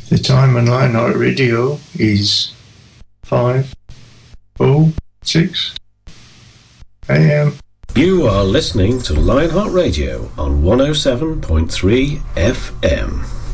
The time on Lionheart Radio is 5:06 a.m. You are listening to Lionheart Radio on 107.3 FM.